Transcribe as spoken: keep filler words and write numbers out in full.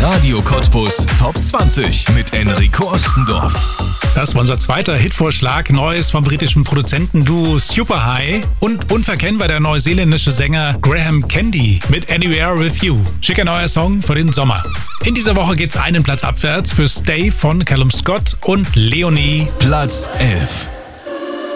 Radio Cottbus Top zwanzig mit Enrico Ostendorf. Das war unser zweiter Hitvorschlag, Neues vom britischen Produzentenduo Superhigh und unverkennbar der neuseeländische Sänger Graham Candy mit Anywhere With You. Schicker neuer Song für den Sommer. In dieser Woche geht's einen Platz abwärts für Stay von Callum Scott und Leonie. Platz elf.